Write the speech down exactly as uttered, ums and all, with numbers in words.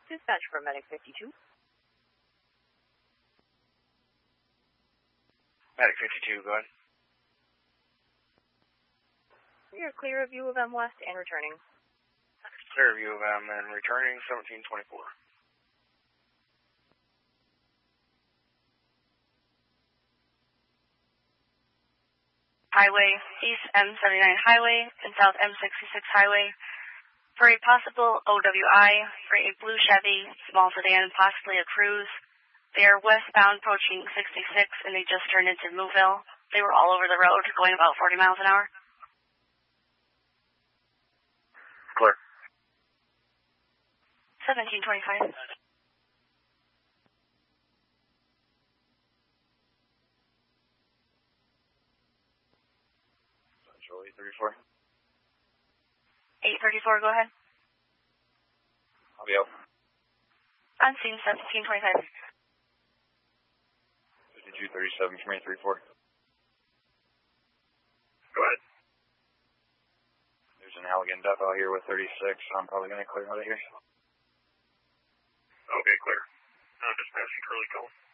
Dispatch for Medic fifty-two. Medic fifty-two, go ahead. We are clear of U of M West and returning. Clear of U of M and returning seventeen twenty-four. Highway, East M seventy-nine Highway and South M sixty-six Highway for a possible O W I for a blue Chevy, small sedan, possibly a Cruise. They are westbound approaching sixty-six and they just turned into Mooville. They were all over the road going about forty miles an hour. Clear. seventeen twenty-five. eight thirty-four. eight thirty-four, go ahead. I'll be out. On scene seventeen twenty-five. fifty-two thirty-seven from eight thirty-four. Go ahead. There's an Allegan Duff out here with thirty-six, so I'm probably going to clear out of here. Okay, clear. Uh, dispatch, Curly Cole.